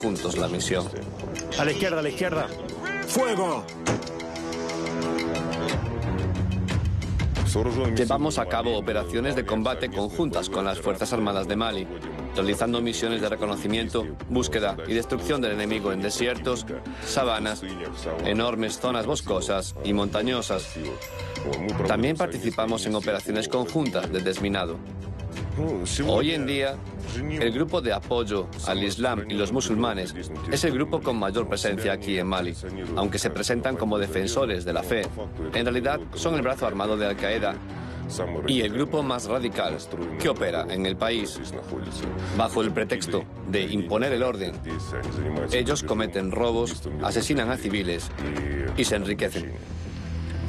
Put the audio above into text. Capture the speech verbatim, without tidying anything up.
juntos la misión. A la izquierda, a la izquierda. ¡Fuego! Llevamos a cabo operaciones de combate conjuntas con las Fuerzas Armadas de Mali, realizando misiones de reconocimiento, búsqueda y destrucción del enemigo en desiertos, sabanas, enormes zonas boscosas y montañosas. También participamos en operaciones conjuntas de desminado. Hoy en día, el grupo de apoyo al Islam y los musulmanes es el grupo con mayor presencia aquí en Mali. Aunque se presentan como defensores de la fe, en realidad son el brazo armado de Al-Qaeda y el grupo más radical que opera en el país. Bajo el pretexto de imponer el orden, ellos cometen robos, asesinan a civiles y se enriquecen.